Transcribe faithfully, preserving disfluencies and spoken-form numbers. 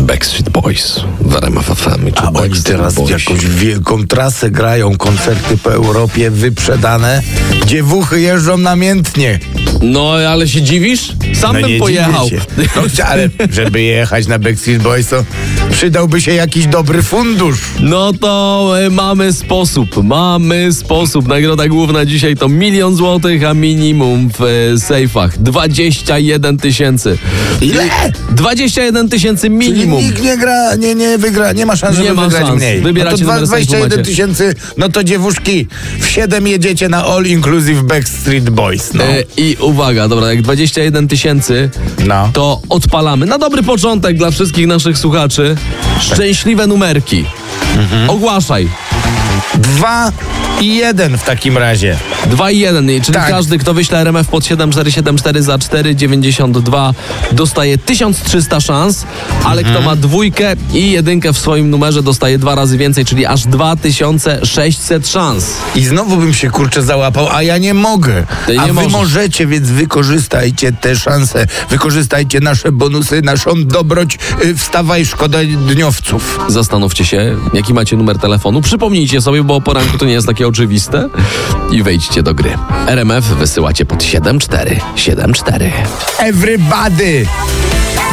Backstreet Boys w R M F F M. A oni teraz Boys. jakąś wielką trasę grają, koncerty po Europie wyprzedane. Dziewuchy jeżdżą namiętnie. No, ale się dziwisz? Sam No bym nie pojechał. dziwię się. No, ale żeby jechać na Backstreet Boys, to przydałby się jakiś dobry fundusz. No to y, mamy sposób, mamy sposób. Nagroda główna dzisiaj to milion złotych, a minimum w y, sejfach dwadzieścia jeden tysięcy. Ile? dwadzieścia jeden tysięcy minimum. Czyli nikt nie gra, nie, nie wygra, nie ma szans, Nie żeby ma wygrać szans. mniej. Wybieracie no to numer dwadzieścia jeden sejfu, macie. tysięcy, no to dziewuszki, w siedem jedziecie na All Inclusive Backstreet Boys, no. Y, I uwaga, dobra, jak dwadzieścia jeden tysięcy, No. to odpalamy. Na dobry początek dla wszystkich naszych słuchaczy. Szczęśliwe numerki. Mhm. Ogłaszaj. Dwa i jeden w takim razie. dwa i jeden, czyli Tak. każdy, kto wyśle R M F pod siedem cztery siedem cztery za cztery dziewięćdziesiąt dwa dostaje tysiąc trzysta szans, ale Mhm. kto ma dwójkę i jedynkę w swoim numerze dostaje dwa razy więcej, czyli aż dwa tysiące sześćset szans. I znowu bym się kurczę załapał, a ja nie mogę. Ty a nie wy możesz. możecie, więc wykorzystajcie te szanse. Wykorzystajcie nasze bonusy, naszą dobroć. Y, Wstawaj, szkoda dniowców. Zastanówcie się, jaki macie numer telefonu. Przypomnijcie sobie, bo o poranku to nie jest takie oczywiste. I wejdźcie do gry. R M F wysyłacie pod siedem cztery siedem cztery. Everybody!